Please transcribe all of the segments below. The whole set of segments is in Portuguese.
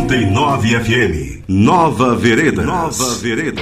89 FM, Nova Veredas. Nova Veredas.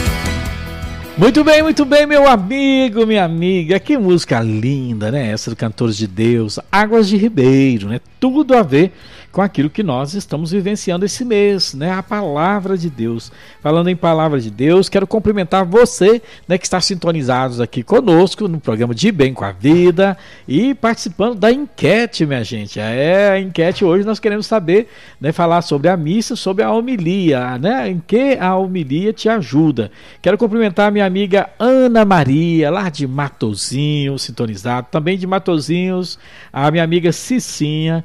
Muito bem, meu amigo, minha amiga. Que música linda, né? Essa do Cantores de Deus, Águas de Ribeiro, né? Tudo a ver com aquilo que nós estamos vivenciando esse mês, né? A palavra de Deus. Falando em palavra de Deus, quero cumprimentar você, né, que está sintonizado aqui conosco no programa De Bem com a Vida e participando da enquete, minha gente. A enquete hoje nós queremos saber, né, falar sobre a missa, sobre a homilia, né? Em que a homilia te ajuda. Quero cumprimentar a minha amiga Ana Maria, lá de Matozinhos, sintonizado. Também de Matozinhos, a minha amiga Cicinha.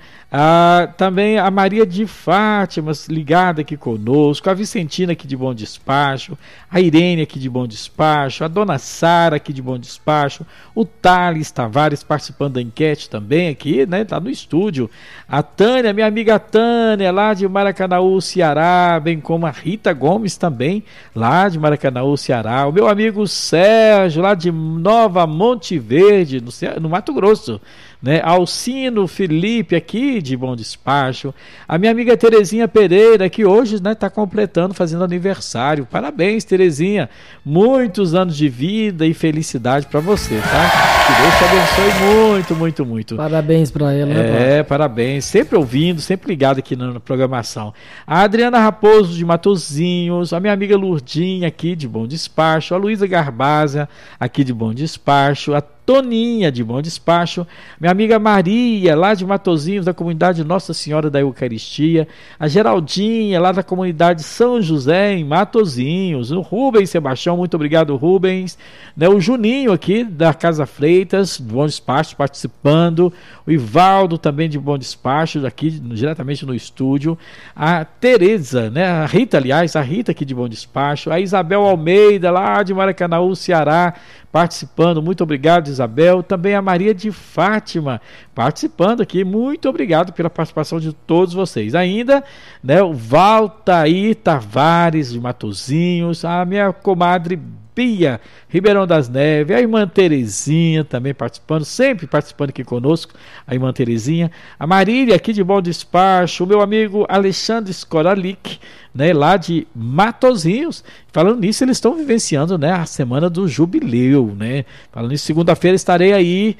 Também a Maria de Fátima, ligada aqui conosco, a Vicentina aqui de Bom Despacho, a Irene aqui de Bom Despacho, a Dona Sara aqui de Bom Despacho, o Thales Tavares participando da enquete também aqui, né? Tá no estúdio. A Tânia, minha amiga Tânia, lá de Maracanaú, Ceará, bem como a Rita Gomes também, lá de Maracanaú, Ceará. O meu amigo Sérgio, lá de Nova Monte Verde, no Mato Grosso, né? Alcino Felipe aqui de Bom Despacho, a minha amiga Terezinha Pereira, que hoje, né, está completando, fazendo aniversário. Parabéns, Terezinha, muitos anos de vida e felicidade para você, tá? Que Deus te abençoe muito. Parabéns para ela, né? Parabéns, sempre ouvindo, sempre ligado aqui na programação. A Adriana Raposo de Matozinhos, a minha amiga Lurdinha aqui de Bom Despacho, a Luísa Garbásia aqui de Bom Despacho, a Toninha de Bom Despacho, minha amiga Maria, lá de Matozinhos, da comunidade Nossa Senhora da Eucaristia, a Geraldinha, lá da comunidade São José, em Matozinhos, o Rubens Sebastião, muito obrigado, Rubens, né, o Juninho aqui da Casa Freitas, de Bom Despacho, participando, o Ivaldo também de Bom Despacho, aqui diretamente no estúdio, a Tereza, né, a Rita aqui de Bom Despacho, a Isabel Almeida, lá de Maracanaú, Ceará, participando, muito obrigado, Isabel. Também a Maria de Fátima participando aqui, muito obrigado pela participação de todos vocês. Ainda, né, o Valtair Tavares de Matozinhos, a minha comadre Pia Ribeirão das Neves, a irmã Terezinha também participando, sempre participando aqui conosco, a irmã Terezinha, a Marília aqui de Bom Despacho, o meu amigo Alexandre Skoralik, né, lá de Matozinhos. Falando nisso, eles estão vivenciando, né, a semana do jubileu, né? Falando nisso, segunda-feira estarei aí,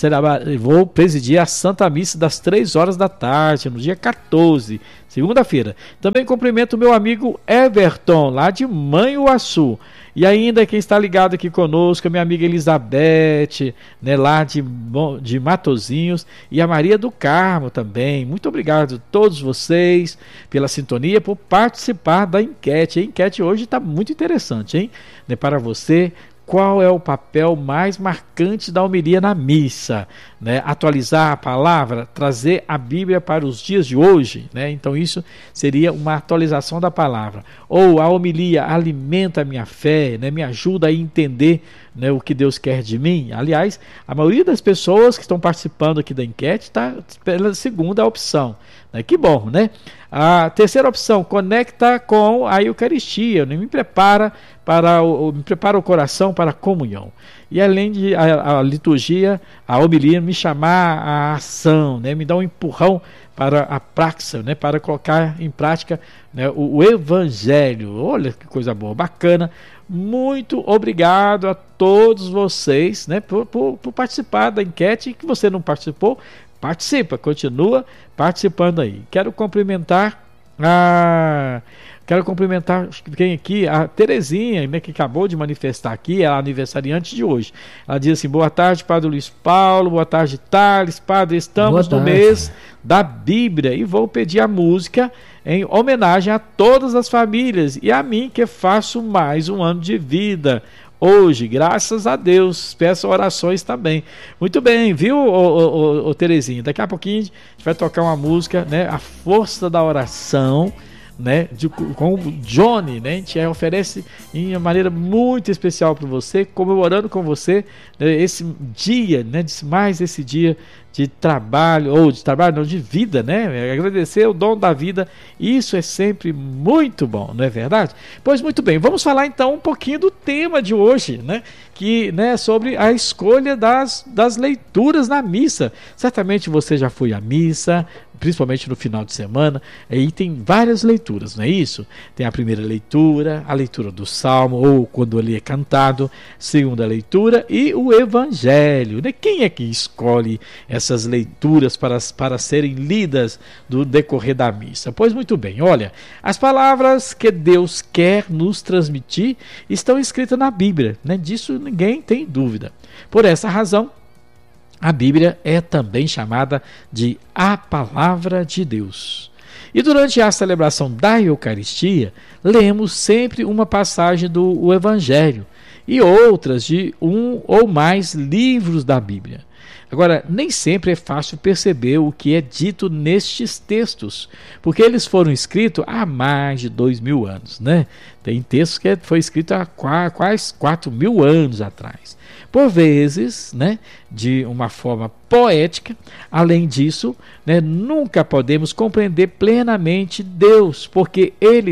vou presidir a Santa Missa das 3 horas da tarde, no dia 14, segunda-feira. Também cumprimento o meu amigo Everton, lá de Manhuaçu. E ainda quem está ligado aqui conosco, a minha amiga Elizabeth, né, lá de Matozinhos, e a Maria do Carmo também. Muito obrigado a todos vocês pela sintonia, por participar da enquete. A enquete hoje está muito interessante, hein? Né, para você, qual é o papel mais marcante da homilia na missa? Né? Atualizar a palavra, trazer a Bíblia para os dias de hoje, né? Então isso seria uma atualização da palavra. Ou a homilia alimenta a minha fé, né? Me ajuda a entender, né, o que Deus quer de mim. Aliás, a maioria das pessoas que estão participando aqui da enquete está pela segunda opção, né? Que bom, né? A terceira opção, conecta com a Eucaristia, me prepara o coração para a comunhão. E além de a liturgia, a homilia me chamar à ação, né? Me dá um empurrão para a praxa, né? Para colocar em prática, né, o Evangelho. Olha que coisa boa, bacana. Muito obrigado a todos vocês, né, por participar da enquete. Que você não participou, participa, continua participando aí. Quero cumprimentar quem aqui, a Terezinha, né, que acabou de manifestar aqui, ela é aniversariante de hoje. Ela diz assim: boa tarde, Padre Luiz Paulo, boa tarde, Thales. Padre, estamos no mês da Bíblia e vou pedir a música em homenagem a todas as famílias e a mim, que faço mais um ano de vida hoje, graças a Deus. Peço orações também. Muito bem, viu, Terezinha? Daqui a pouquinho a gente vai tocar uma música, né, A Força da Oração, né, com o Johnny, né? A gente oferece em uma maneira muito especial para você, comemorando com você, né, esse dia, né, mais esse dia de trabalho, ou de trabalho não, de vida, né? Agradecer o dom da vida, isso é sempre muito bom, não é verdade? Pois muito bem, vamos falar então um pouquinho do tema de hoje, né? Que, né, sobre a escolha das leituras na missa. Certamente você já foi à missa, principalmente no final de semana, aí tem várias leituras, não é isso? Tem a primeira leitura, a leitura do Salmo, ou quando ele é cantado, segunda leitura e o Evangelho, né? Quem é que escolhe essas leituras para serem lidas do decorrer da missa? Pois muito bem, olha, as palavras que Deus quer nos transmitir estão escritas na Bíblia, né? Disso ninguém tem dúvida. Por essa razão, a Bíblia é também chamada de a Palavra de Deus. E durante a celebração da Eucaristia, lemos sempre uma passagem do Evangelho e outras de um ou mais livros da Bíblia. Agora, nem sempre é fácil perceber o que é dito nestes textos, porque eles foram escritos há mais de 2000 anos, né? Tem textos que foi escrito há quase 4000 anos atrás. Por vezes, né, de uma forma poética. Além disso, né, nunca podemos compreender plenamente Deus, porque Ele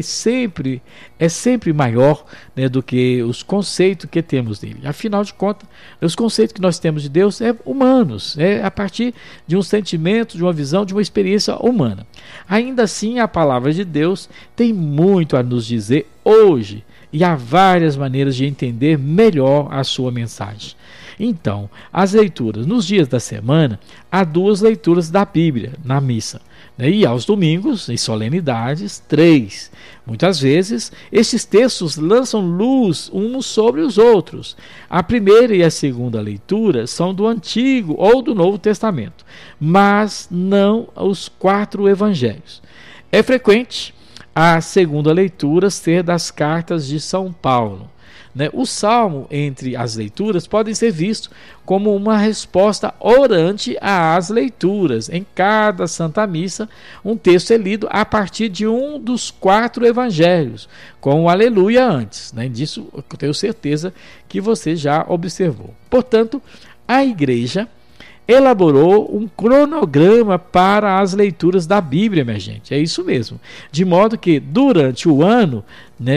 é sempre maior, né, do que os conceitos que temos dele. Afinal de contas, os conceitos que nós temos de Deus é humanos, é a partir de um sentimento, de uma visão, de uma experiência humana. Ainda assim, a palavra de Deus tem muito a nos dizer hoje, e há várias maneiras de entender melhor a sua mensagem. Então, as leituras nos dias da semana, há 2 leituras da Bíblia na missa, né? E aos domingos, em solenidades, 3. Muitas vezes, estes textos lançam luz uns sobre os outros. A primeira e a segunda leitura são do Antigo ou do Novo Testamento, mas não os 4 evangelhos. É frequente a segunda leitura ser das cartas de São Paulo, né? O salmo entre as leituras podem ser visto como uma resposta orante às leituras. Em cada Santa Missa, um texto é lido a partir de um dos 4 evangelhos, com o aleluia antes, né? Disso eu tenho certeza que você já observou. Portanto, a Igreja elaborou um cronograma para as leituras da Bíblia, minha gente. É isso mesmo. De modo que durante o ano, né,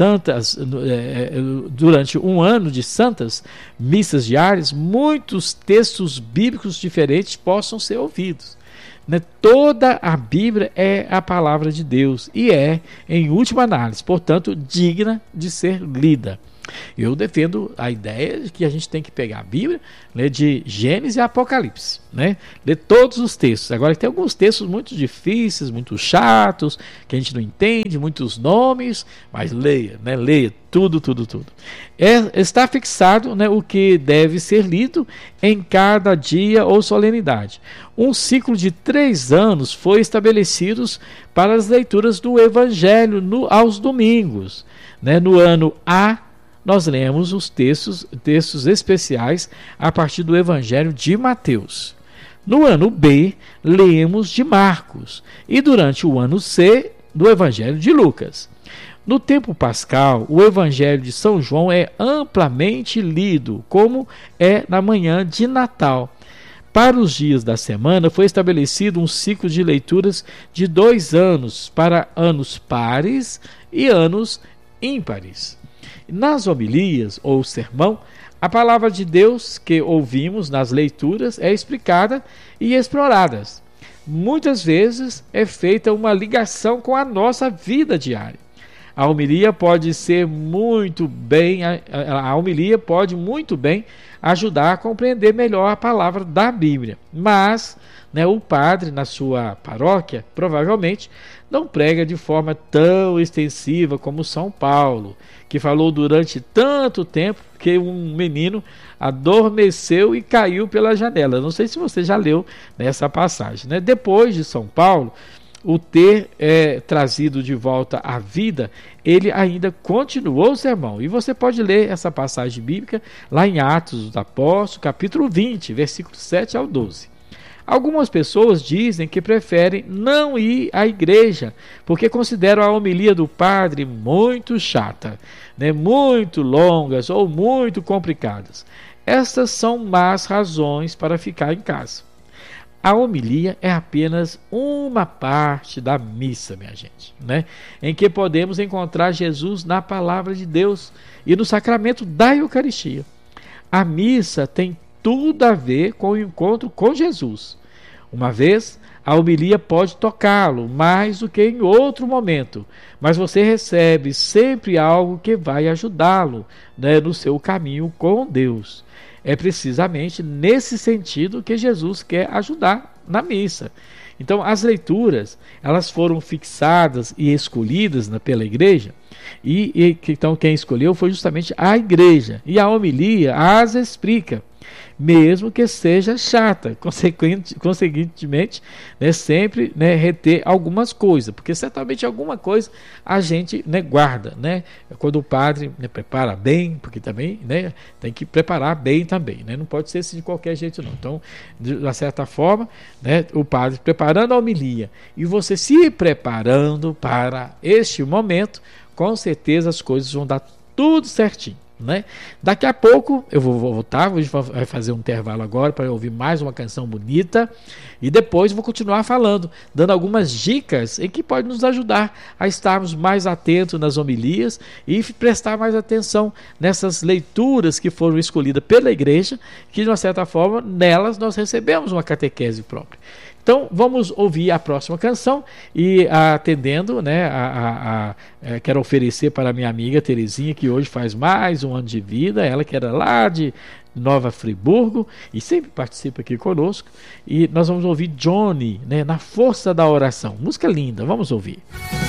durante um ano de santas missas diárias, muitos textos bíblicos diferentes possam ser ouvidos. Né? Toda a Bíblia é a palavra de Deus e é, em última análise, portanto, digna de ser lida. Eu defendo a ideia de que a gente tem que pegar a Bíblia, ler de Gênesis e Apocalipse, né? Ler todos os textos. Agora tem alguns textos muito difíceis, muito chatos, que a gente não entende, muitos nomes, mas leia, né? Leia tudo. Está fixado, né, o que deve ser lido em cada dia ou solenidade. Um ciclo de 3 anos foi estabelecido para as leituras do Evangelho aos domingos, né? No ano A, nós lemos os textos especiais a partir do Evangelho de Mateus. No ano B, lemos de Marcos. E durante o ano C, do Evangelho de Lucas. No tempo pascal, o Evangelho de São João é amplamente lido, como é na manhã de Natal. Para os dias da semana, foi estabelecido um ciclo de leituras de 2 anos, para anos pares e anos ímpares. Nas homilias ou sermão, a palavra de Deus que ouvimos nas leituras é explicada e explorada. Muitas vezes é feita uma ligação com a nossa vida diária. A homilia pode muito bem ajudar a compreender melhor a palavra da Bíblia, mas, né, o padre na sua paróquia provavelmente não prega de forma tão extensiva como São Paulo, que falou durante tanto tempo que um menino adormeceu e caiu pela janela. Não sei se você já leu nessa passagem, né? Depois de São Paulo, o ter trazido de volta à vida, ele ainda continuou o sermão. E você pode ler essa passagem bíblica lá em Atos dos Apóstolos, capítulo 20, versículos 7 ao 12. Algumas pessoas dizem que preferem não ir à igreja, porque consideram a homilia do padre muito chata, né, muito longas ou muito complicadas. Estas são más razões para ficar em casa. A homilia é apenas uma parte da missa, minha gente, né, em que podemos encontrar Jesus na palavra de Deus e no sacramento da Eucaristia. A missa tem tudo a ver com o encontro com Jesus. Uma vez, A homilia pode tocá-lo mais do que em outro momento, mas você recebe sempre algo que vai ajudá-lo, né, no seu caminho com Deus. É precisamente nesse sentido que Jesus quer ajudar na missa. Então, as leituras, elas foram fixadas e escolhidas pela igreja, então quem escolheu foi justamente a igreja, e a homilia as explica, mesmo que seja chata, consequentemente, né, sempre, né, reter algumas coisas, porque certamente alguma coisa a gente, né, guarda, né, quando o padre, né, prepara bem, porque também, né, tem que preparar bem também, né, não pode ser assim de qualquer jeito não. Então, de uma certa forma, né, o padre preparando a homilia e você se preparando para este momento, com certeza as coisas vão dar tudo certinho, né? Daqui a pouco eu vou voltar, a gente vai fazer um intervalo agora para ouvir mais uma canção bonita e depois vou continuar falando, dando algumas dicas em que pode nos ajudar a estarmos mais atentos nas homilias e prestar mais atenção nessas leituras que foram escolhidas pela igreja, que de uma certa forma nelas nós recebemos uma catequese própria. Então vamos ouvir a próxima canção e atendendo, né, quero oferecer para a minha amiga Terezinha, que hoje faz mais um ano de vida, ela que era lá de Nova Friburgo e sempre participa aqui conosco, e nós vamos ouvir Johnny, né, Na Força da Oração, música linda, vamos ouvir.